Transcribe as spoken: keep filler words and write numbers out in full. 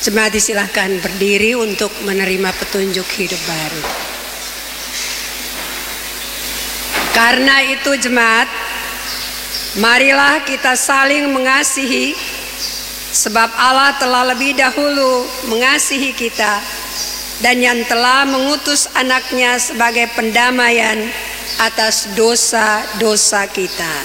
Jemaat disilahkan berdiri untuk menerima petunjuk hidup baru. Karena itu jemaat, marilah kita saling mengasihi, sebab Allah telah lebih dahulu mengasihi kita dan yang telah mengutus anaknya sebagai pendamaian atas dosa-dosa kita.